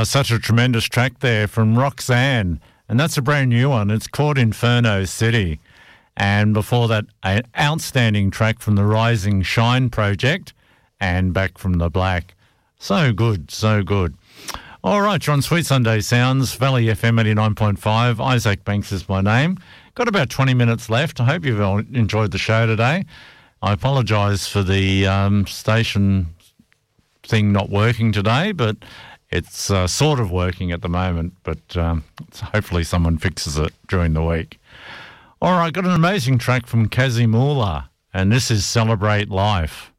Such a tremendous track there from Roxanne, and that's a brand new one. It's called Inferno City. And before that, an outstanding track from the Rising Shine project and Back from the Black. So good, so good. All right, you're on Sweet Sunday Sounds, Valley FM 89.5. Isaac Banks is my name. Got about 20 minutes left. I hope you've all enjoyed the show today. I apologise for the station thing not working today, but it's sort of working at the moment, but hopefully someone fixes it during the week. All right, got an amazing track from Kazimula, and this is Celebrate Life.